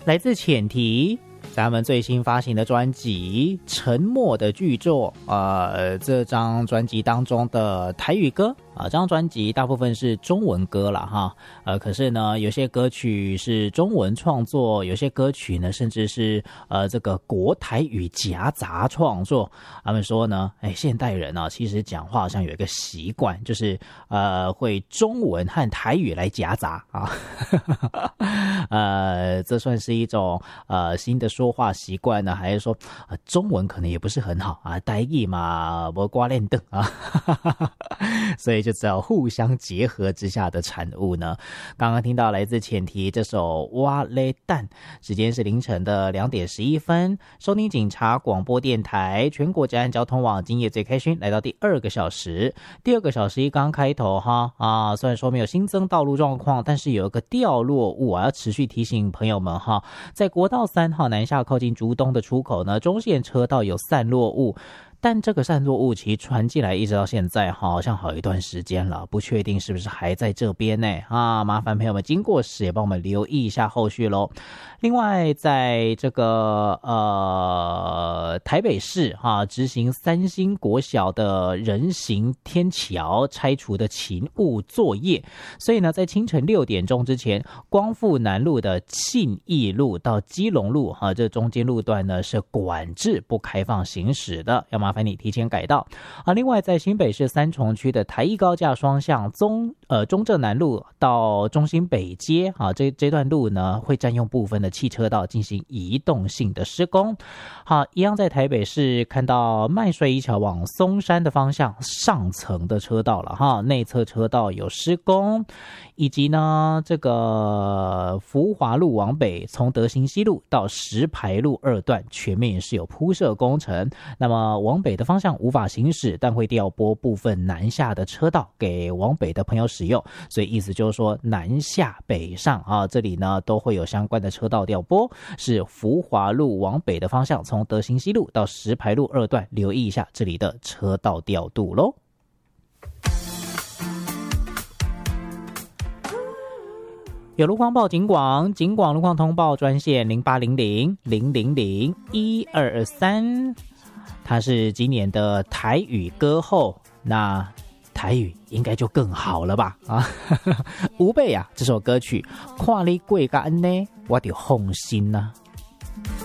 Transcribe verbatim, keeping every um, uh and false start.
来自浅提。咱们最新发行的专辑《沉默的巨作》，呃，这张专辑当中的台语歌啊，这张专辑大部分是中文歌啦哈，呃，可是呢，有些歌曲是中文创作，有些歌曲呢，甚至是呃这个国台语夹杂创作。他们说呢，哎，现代人啊，其实讲话好像有一个习惯，就是呃会中文和台语来夹杂啊，呃，这算是一种呃新的说话习惯呢，还是说、呃、中文可能也不是很好啊，台语嘛没挂练凳啊，所以就只有互相结合之下的产物呢。刚刚听到来自浅提这首哇嘞蛋，时间是凌晨的两点十一分，收听警察广播电台全国治安交通网今夜最开心，来到第二个小时。第二个小时一刚开头哈啊，虽然说没有新增道路状况，但是有一个掉落物啊，要持续提醒朋友们哈，在国道三号南下靠近竹东的出口呢，中线车道有散落物。但这个散落物其实传进来一直到现在好像好一段时间了，不确定是不是还在这边呢啊，麻烦朋友们经过时也帮我们留意一下后续咯。另外在这个呃台北市啊执行三星国小的人行天桥拆除的勤务作业，所以呢在清晨六点钟之前，光复南路的信义路到基隆路啊这中间路段呢是管制不开放行驶的，要麻烦你提前改道啊。另外在新北市三重区的台一高架双向中呃中正南路到中兴北街啊这这段路呢会占用部分的汽车道进行移动性的施工。好，一样在台北市看到麦帅一桥往松山的方向上层的车道了哈，内侧车道有施工，以及呢这个福华路往北从德行西路到石牌路二段全面也是有铺设工程，那么往北的方向无法行驶，但会调拨部分南下的车道给往北的朋友使用，所以意思就是说南下北上啊，这里呢都会有相关的车道调拨，是福华路往北的方向从德行西路到石牌路二段，留意一下这里的车道调度咯。有路况报警广，警广路况通报专线零八零零零零零一二二三，他是今年的台语歌后，那台语应该就更好了吧啊！吴贝啊，这首歌曲看你过甲安呢，我就放心啊。